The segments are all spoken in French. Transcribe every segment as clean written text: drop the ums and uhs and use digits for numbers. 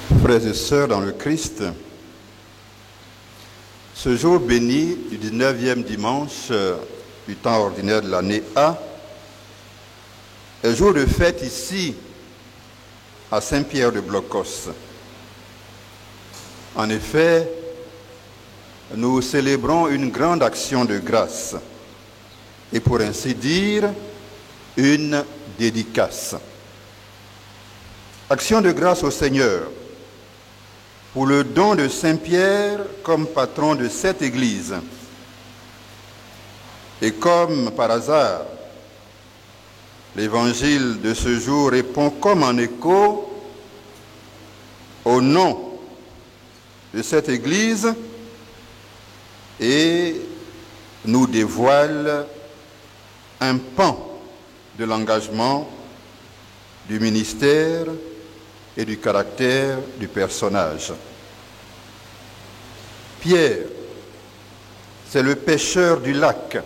Frères et sœurs dans le Christ, ce jour béni du 19e dimanche du temps ordinaire de l'année A est jour de fête ici à Saint-Pierre de Blocos. En effet, nous célébrons une grande action de grâce et pour ainsi dire, une dédicace. Action de grâce au Seigneur pour le don de Saint-Pierre comme patron de cette Église. Et comme par hasard, l'évangile de ce jour répond comme en écho au nom de cette Église et nous dévoile un pan de l'engagement, du ministère et du caractère du personnage. Pierre, c'est le pêcheur du lac,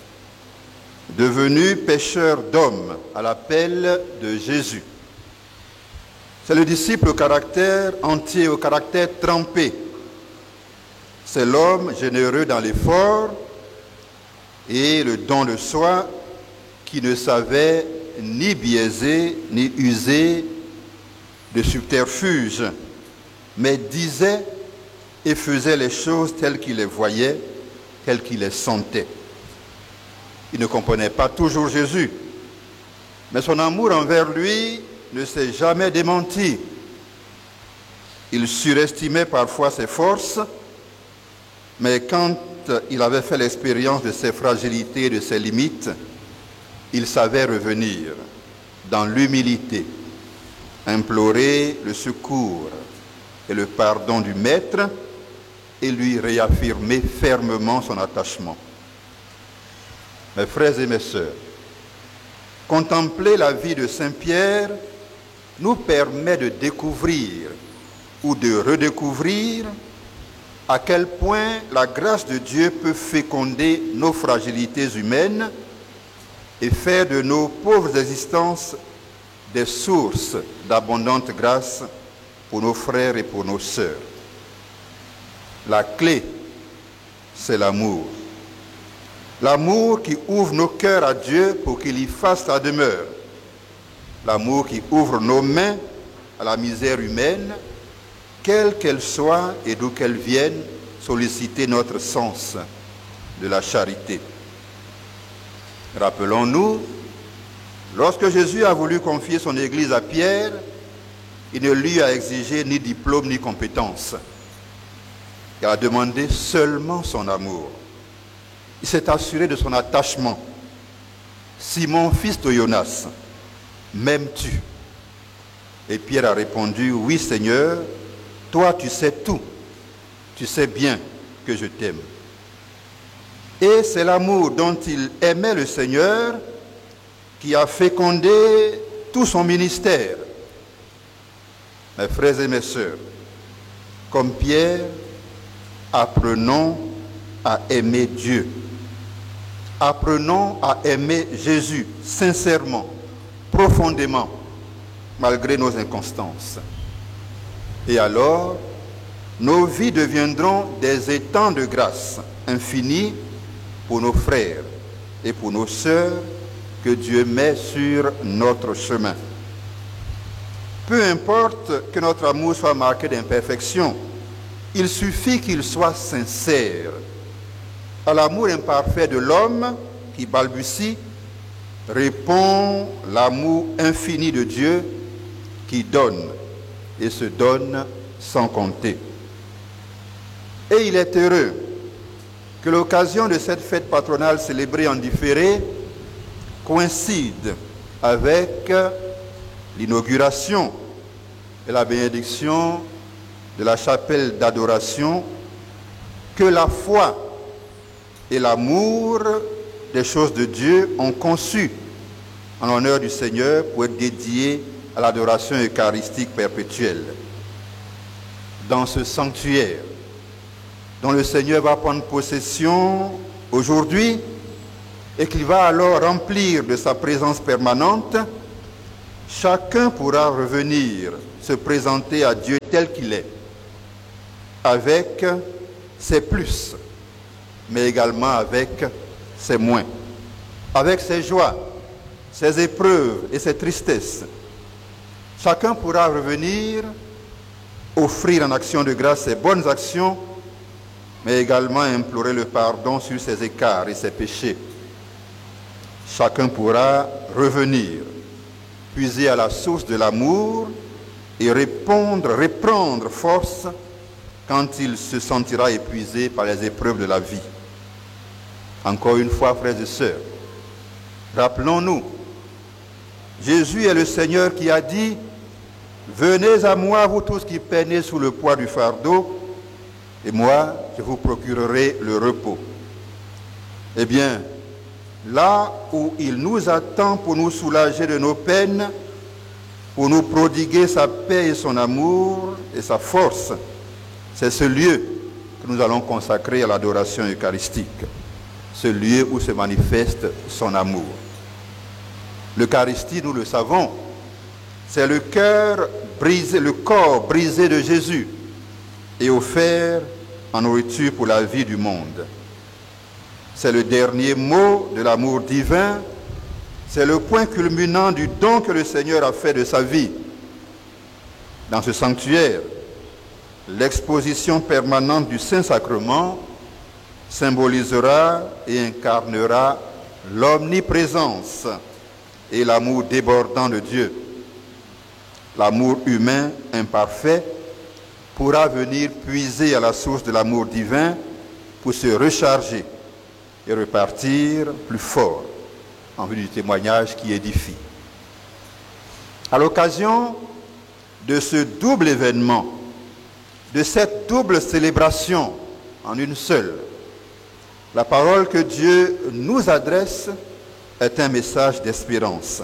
devenu pêcheur d'hommes à l'appel de Jésus. C'est le disciple au caractère entier, au caractère trempé. C'est l'homme généreux dans l'effort et le don de soi qui ne savait ni biaiser ni user de subterfuge, mais disait et faisait les choses telles qu'il les voyait, telles qu'il les sentait. Il ne comprenait pas toujours Jésus, mais son amour envers lui ne s'est jamais démenti. Il surestimait parfois ses forces, mais quand il avait fait l'expérience de ses fragilités et de ses limites, il savait revenir dans l'humilité, implorer le secours et le pardon du Maître et lui réaffirmer fermement son attachement. Mes frères et mes sœurs, contempler la vie de Saint-Pierre nous permet de découvrir ou de redécouvrir à quel point la grâce de Dieu peut féconder nos fragilités humaines et faire de nos pauvres existences des sources d'abondante grâce pour nos frères et pour nos sœurs. La clé, c'est l'amour. L'amour qui ouvre nos cœurs à Dieu pour qu'il y fasse sa demeure. L'amour qui ouvre nos mains à la misère humaine, quelle qu'elle soit et d'où qu'elle vienne, solliciter notre sens de la charité. Rappelons-nous, lorsque Jésus a voulu confier son Église à Pierre, il ne lui a exigé ni diplôme ni compétence. Il a demandé seulement son amour. Il s'est assuré de son attachement. Simon, fils de Jonas, m'aimes-tu? Et Pierre a répondu, oui Seigneur, toi tu sais tout. Tu sais bien que je t'aime. Et c'est l'amour dont il aimait le Seigneur qui a fécondé tout son ministère. Mes frères et mes sœurs, comme Pierre, apprenons à aimer Dieu. Apprenons à aimer Jésus sincèrement, profondément, malgré nos inconstances. Et alors, nos vies deviendront des étangs de grâce infinis pour nos frères et pour nos sœurs que Dieu met sur notre chemin. Peu importe que notre amour soit marqué d'imperfection, il suffit qu'il soit sincère. À l'amour imparfait de l'homme qui balbutie, répond l'amour infini de Dieu qui donne et se donne sans compter. Et il est heureux que l'occasion de cette fête patronale célébrée en différé coïncide avec l'inauguration et la bénédiction de la chapelle d'adoration que la foi et l'amour des choses de Dieu ont conçu en l'honneur du Seigneur pour être dédiés à l'adoration eucharistique perpétuelle. Dans ce sanctuaire dont le Seigneur va prendre possession aujourd'hui et qu'il va alors remplir de sa présence permanente, chacun pourra revenir se présenter à Dieu tel qu'il est, avec ses plus, mais également avec ses moins, avec ses joies, ses épreuves et ses tristesses. Chacun pourra revenir offrir en action de grâce ses bonnes actions, mais également implorer le pardon sur ses écarts et ses péchés. Chacun pourra revenir, puiser à la source de l'amour et reprendre force quand il se sentira épuisé par les épreuves de la vie. Encore une fois, frères et sœurs, rappelons-nous, Jésus est le Seigneur qui a dit « Venez à moi, vous tous qui peinez sous le poids du fardeau, et moi, je vous procurerai le repos. » Eh bien, là où il nous attend pour nous soulager de nos peines, pour nous prodiguer sa paix et son amour et sa force, c'est ce lieu que nous allons consacrer à l'adoration eucharistique, ce lieu où se manifeste son amour. L'Eucharistie, nous le savons, c'est le cœur brisé, le corps brisé de Jésus et offert en nourriture pour la vie du monde. C'est le dernier mot de l'amour divin, c'est le point culminant du don que le Seigneur a fait de sa vie. Dans ce sanctuaire, l'exposition permanente du Saint-Sacrement symbolisera et incarnera l'omniprésence et l'amour débordant de Dieu. L'amour humain imparfait pourra venir puiser à la source de l'amour divin pour se recharger et repartir plus fort en vue du témoignage qui édifie. À l'occasion de ce double événement, de cette double célébration en une seule, la parole que Dieu nous adresse est un message d'espérance.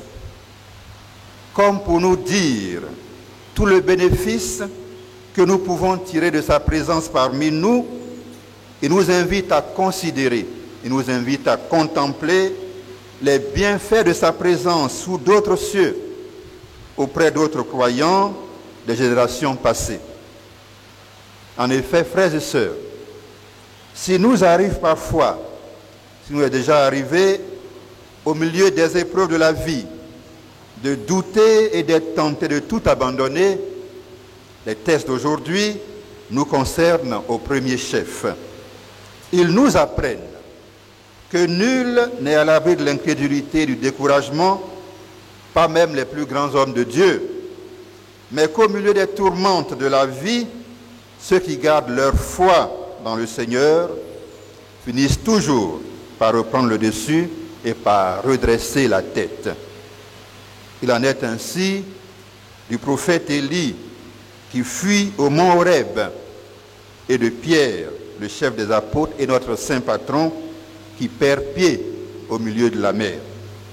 Comme pour nous dire tout le bénéfice que nous pouvons tirer de sa présence parmi nous, il nous invite à considérer, il nous invite à contempler les bienfaits de sa présence sous d'autres cieux, auprès d'autres croyants des générations passées. En effet, frères et sœurs, s'il nous arrive parfois, s'il nous est déjà arrivé, au milieu des épreuves de la vie, de douter et d'être tenté de tout abandonner, les tests d'aujourd'hui nous concernent au premier chef. Ils nous apprennent que nul n'est à l'abri de l'incrédulité et du découragement, pas même les plus grands hommes de Dieu, mais qu'au milieu des tourmentes de la vie, ceux qui gardent leur foi dans le Seigneur finissent toujours par reprendre le dessus et par redresser la tête. Il en est ainsi du prophète Élie qui fuit au mont Horeb et de Pierre, le chef des apôtres et notre saint patron, qui perd pied au milieu de la mer.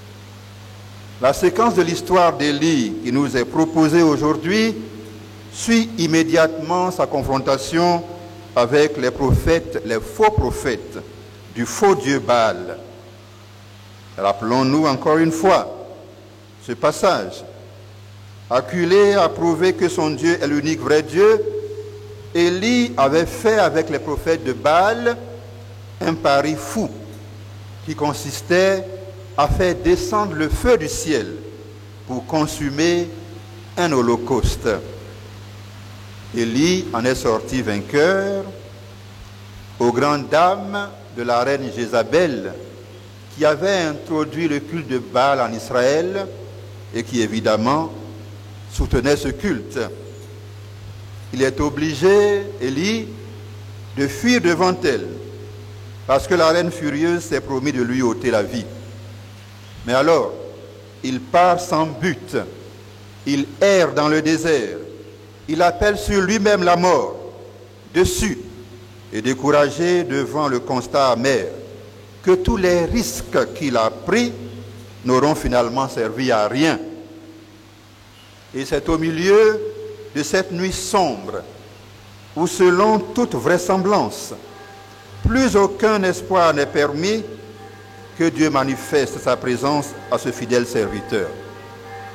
La séquence de l'histoire d'Élie qui nous est proposée aujourd'hui suit immédiatement sa confrontation avec les prophètes, les faux prophètes du faux Dieu Baal. Rappelons-nous encore une fois ce passage. Acculé à prouver que son Dieu est l'unique vrai Dieu, Élie avait fait avec les prophètes de Baal un pari fou qui consistait à faire descendre le feu du ciel pour consumer un holocauste. Élie en est sorti vainqueur aux grandes dames de la reine Jézabel qui avait introduit le culte de Baal en Israël et qui évidemment soutenait ce culte. Il est obligé, Élie, de fuir devant elle parce que la reine furieuse s'est promis de lui ôter la vie. Mais alors, il part sans but, il erre dans le désert, il appelle sur lui-même la mort, dessus, et découragé devant le constat amer que tous les risques qu'il a pris n'auront finalement servi à rien. Et c'est au milieu de cette nuit sombre où, selon toute vraisemblance, plus aucun espoir n'est permis, que Dieu manifeste sa présence à ce fidèle serviteur.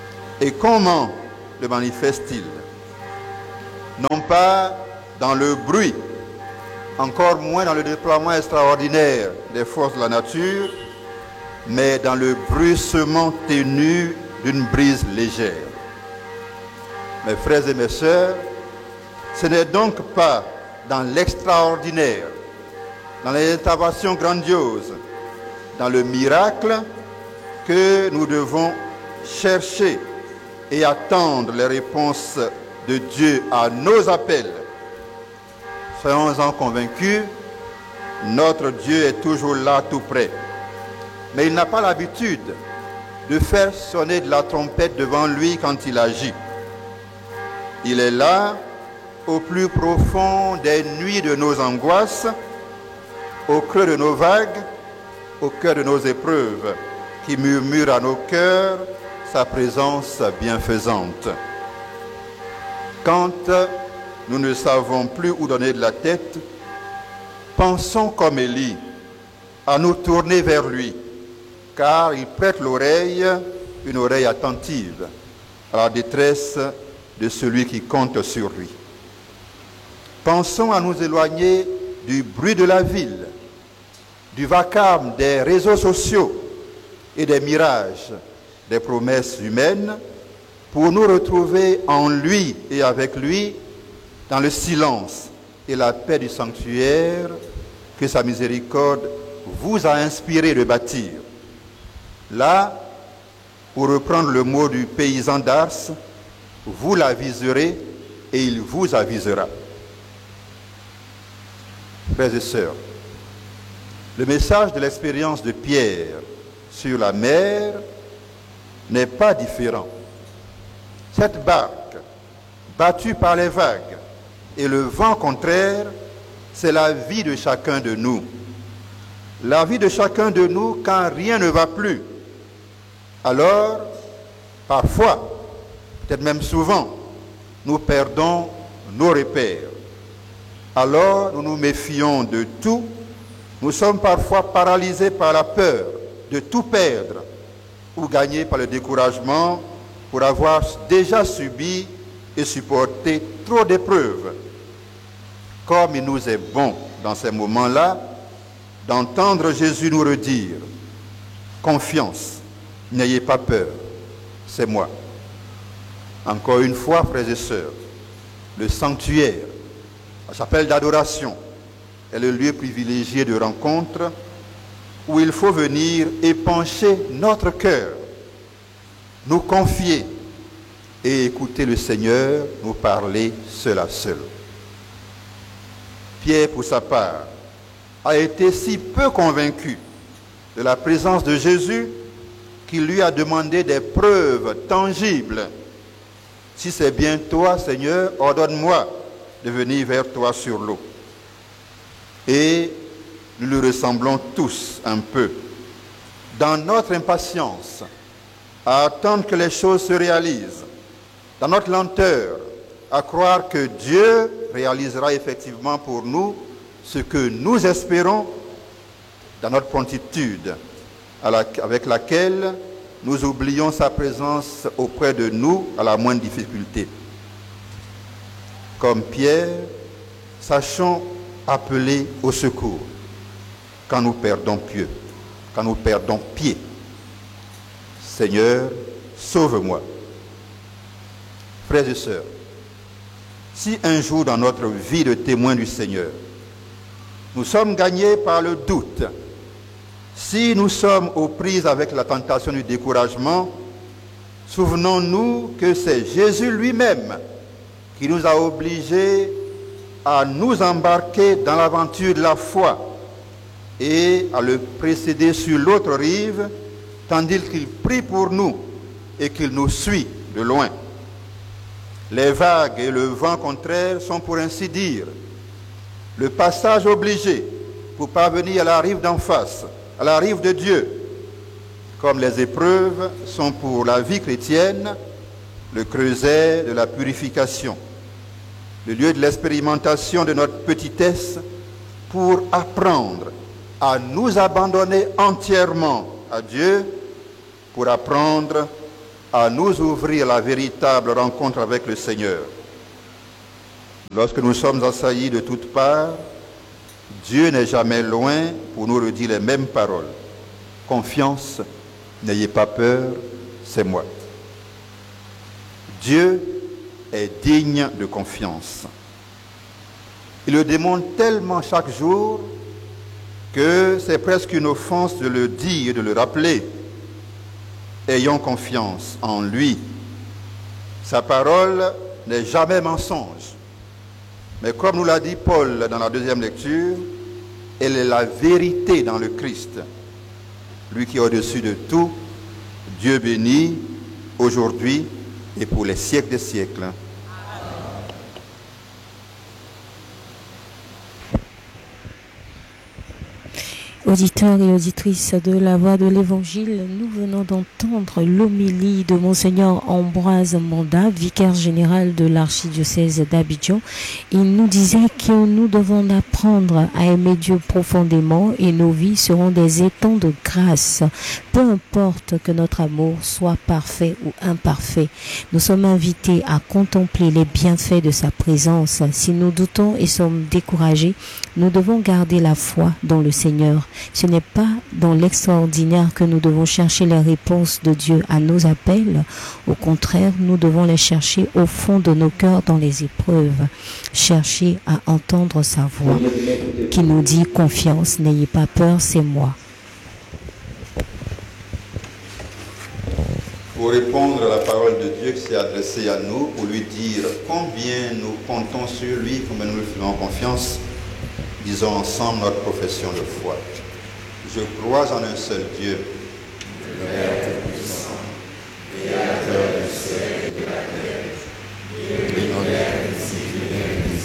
Et comment le manifeste-t-il? Non pas dans le bruit, encore moins dans le déploiement extraordinaire des forces de la nature, mais dans le bruissement ténu d'une brise légère. Mes frères et mes sœurs, ce n'est donc pas dans l'extraordinaire, dans les interventions grandioses, dans le miracle que nous devons chercher et attendre les réponses de Dieu à nos appels. Soyons-en convaincus, notre Dieu est toujours là tout près. Mais il n'a pas l'habitude de faire sonner de la trompette devant lui quand il agit. Il est là, au plus profond des nuits de nos angoisses, au creux de nos vagues, au cœur de nos épreuves, qui murmure à nos cœurs sa présence bienfaisante. Quand nous ne savons plus où donner de la tête, pensons comme Élie, à nous tourner vers lui, car il prête l'oreille, une oreille attentive, à la détresse de celui qui compte sur lui. Pensons à nous éloigner du bruit de la ville, du vacarme des réseaux sociaux et des mirages, des promesses humaines, pour nous retrouver en lui et avec lui dans le silence et la paix du sanctuaire que sa miséricorde vous a inspiré de bâtir. Là, pour reprendre le mot du paysan d'Ars, vous l'aviserez et il vous avisera. Frères et sœurs, le message de l'expérience de Pierre sur la mer n'est pas différent. Cette barque, battue par les vagues et le vent contraire, c'est la vie de chacun de nous. La vie de chacun de nous quand rien ne va plus. Alors, parfois, peut-être même souvent, nous perdons nos repères. Alors, nous nous méfions de tout. Nous sommes parfois paralysés par la peur de tout perdre ou gagnés par le découragement pour avoir déjà subi et supporté trop d'épreuves. Comme il nous est bon dans ces moments-là d'entendre Jésus nous redire « Confiance, n'ayez pas peur, c'est moi ». Encore une fois, frères et sœurs, le sanctuaire, la chapelle d'adoration, est le lieu privilégié de rencontre où il faut venir épancher notre cœur, nous confier et écouter le Seigneur nous parler seul à seul. Pierre, pour sa part, a été si peu convaincu de la présence de Jésus qu'il lui a demandé des preuves tangibles. Si c'est bien toi, Seigneur, ordonne-moi de venir vers toi sur l'eau. Et nous le ressemblons tous un peu, dans notre impatience, à attendre que les choses se réalisent, dans notre lenteur, à croire que Dieu réalisera effectivement pour nous ce que nous espérons, dans notre promptitude avec laquelle nous oublions sa présence auprès de nous à la moindre difficulté. Comme Pierre, sachons appeler au secours quand nous perdons pied, quand nous perdons pied. Seigneur, sauve-moi. Frères et sœurs, si un jour dans notre vie de témoin du Seigneur, nous sommes gagnés par le doute, si nous sommes aux prises avec la tentation du découragement, souvenons-nous que c'est Jésus lui-même qui nous a obligés à nous embarquer dans l'aventure de la foi et à le précéder sur l'autre rive, tandis qu'il prie pour nous et qu'il nous suit de loin. Les vagues et le vent contraire sont, pour ainsi dire, le passage obligé pour parvenir à la rive d'en face, à la rive de Dieu, comme les épreuves sont pour la vie chrétienne le creuset de la purification, le lieu de l'expérimentation de notre petitesse pour apprendre à nous abandonner entièrement à Dieu, pour apprendre à nous ouvrir la véritable rencontre avec le Seigneur. Lorsque nous sommes assaillis de toutes parts, Dieu n'est jamais loin pour nous redire les mêmes paroles. Confiance, n'ayez pas peur, c'est moi. Dieu est digne de confiance. Il le démontre tellement chaque jour que c'est presque une offense de le dire et de le rappeler. Ayons confiance en lui. Sa parole n'est jamais mensonge. Mais comme nous l'a dit Paul dans la deuxième lecture, elle est la vérité dans le Christ. Lui qui est au-dessus de tout, Dieu béni, aujourd'hui et pour les siècles des siècles. Auditeurs et auditrices de la Voix de l'Évangile, nous venons d'entendre l'homélie de Monseigneur Ambroise Manda, vicaire général de l'archidiocèse d'Abidjan. Il nous disait que nous devons apprendre à aimer Dieu profondément et nos vies seront des étangs de grâce. Peu importe que notre amour soit parfait ou imparfait, nous sommes invités à contempler les bienfaits de sa présence. Si nous doutons et sommes découragés, nous devons garder la foi dans le Seigneur. Ce n'est pas dans l'extraordinaire que nous devons chercher les réponses de Dieu à nos appels. Au contraire, nous devons les chercher au fond de nos cœurs dans les épreuves. Chercher à entendre sa voix qui nous dit « Confiance, n'ayez pas peur, c'est moi ». Pour répondre à la parole de Dieu qui s'est adressée à nous, pour lui dire combien nous comptons sur lui, combien nous lui faisons confiance, disons ensemble notre profession de foi. Je crois en un seul Dieu, le Père Tout-Puissant, Créateur du ciel et de la terre, et de l'invisible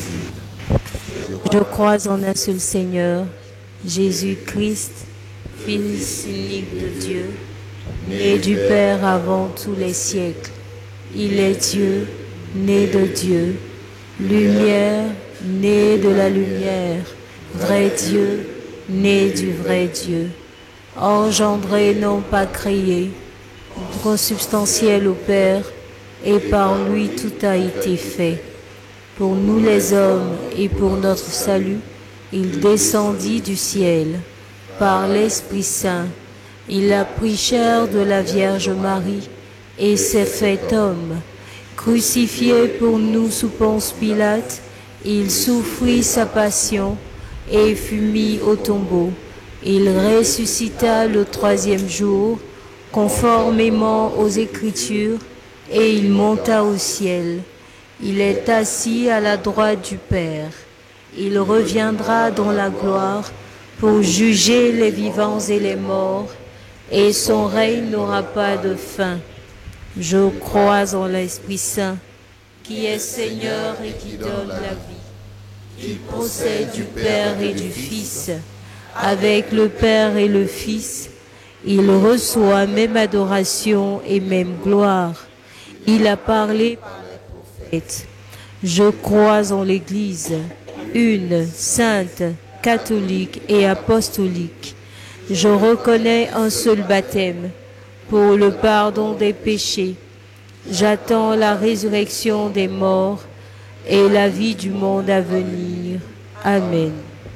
et invisible. Je crois en un seul Seigneur, Jésus-Christ, Fils unique de Dieu, né du Père avant tous les siècles. Il est Dieu, né de Dieu, lumière, né de la lumière, vrai Dieu, né du vrai Dieu, engendré non pas créé, consubstantiel au Père, et par lui tout a été fait. Pour nous les hommes et pour notre salut, il descendit du ciel. Par l'Esprit Saint, il a pris chair de la Vierge Marie et s'est fait homme. Crucifié pour nous sous Ponce Pilate, il souffrit sa passion et fut mis au tombeau. Il ressuscita le troisième jour, conformément aux Écritures, et il monta au ciel. Il est assis à la droite du Père. Il reviendra dans la gloire pour juger les vivants et les morts, et son règne n'aura pas de fin. Je crois en l'Esprit Saint, qui est Seigneur et qui donne la vie. Il procède du Père et du Fils. Avec le Père et le Fils, il reçoit même adoration et même gloire. Il a parlé par les prophètes. Je crois en l'Église, une, sainte, catholique et apostolique. Je reconnais un seul baptême pour le pardon des péchés. J'attends la résurrection des morts et la vie du monde à venir. Amen.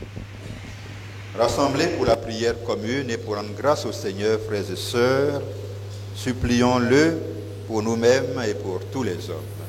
Rassemblés pour la prière commune et pour rendre grâce au Seigneur, frères et sœurs, supplions-le pour nous-mêmes et pour tous les hommes.